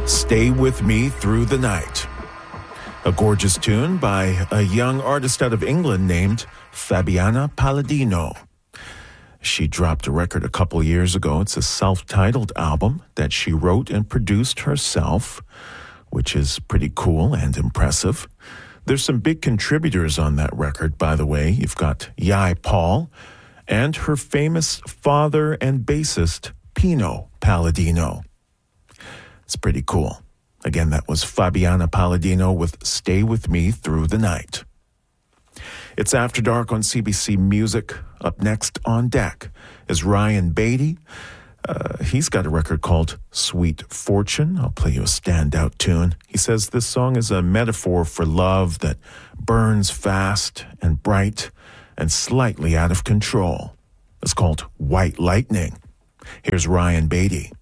Stay With Me Through the Night. A gorgeous tune by a young artist out of England named Fabiana Palladino. She dropped a record a couple years ago. It's a self-titled album that she wrote and produced herself, which is pretty cool and impressive. There's some big contributors on that record, by the way. You've got Jai Paul and her famous father and bassist, Pino Palladino. It's pretty cool. Again, that was Fabiana Palladino with Stay With Me Through the Night. It's After Dark on CBC Music. Up next on deck is Ryan Beatty. He's got a record called Sweet Fortune. I'll play you a standout tune. He says this song is a metaphor for love that burns fast and bright and slightly out of control. It's called White Lightning. Here's Ryan Beatty.